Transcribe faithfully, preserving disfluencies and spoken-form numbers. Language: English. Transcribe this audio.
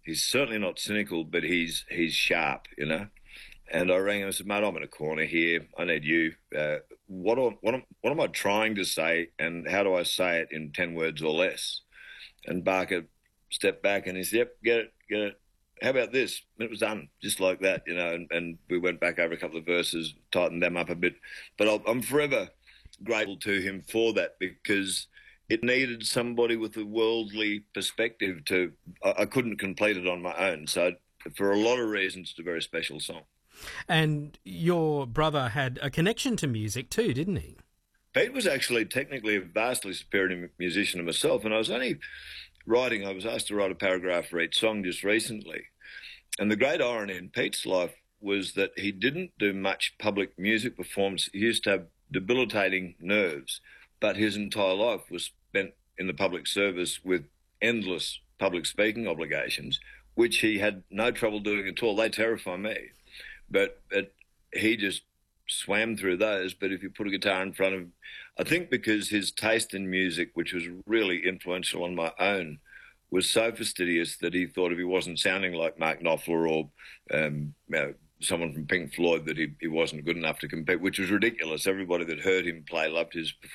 he's certainly not cynical, but he's he's sharp, you know. And I rang him and said, mate, I'm in a corner here. I need you. Uh, what, am, what, am, what am I trying to say, and how do I say it in ten words or less? And Barker stepped back and he said, yep, get it, get it. How about this? And it was done, just like that, you know, and, and we went back over a couple of verses, tightened them up a bit. But I'll, I'm forever grateful to him for that, because it needed somebody with a worldly perspective to... I, I couldn't complete it on my own. So for a lot of reasons, it's a very special song. And your brother had a connection to music too, didn't he? Pete was actually technically a vastly superior musician to myself, and I was only writing, I was asked to write a paragraph for each song just recently. And the great irony in Pete's life was that he didn't do much public music performance. He used to have debilitating nerves, but his entire life was spent in the public service with endless public speaking obligations, which he had no trouble doing at all. They terrify me. But, but he just swam through those. But if you put a guitar in front of him, I think because his taste in music, which was really influential on my own, was so fastidious that he thought if he wasn't sounding like Mark Knopfler or um, you know, someone from Pink Floyd, that he, he wasn't good enough to compete, which was ridiculous. Everybody that heard him play loved his performance.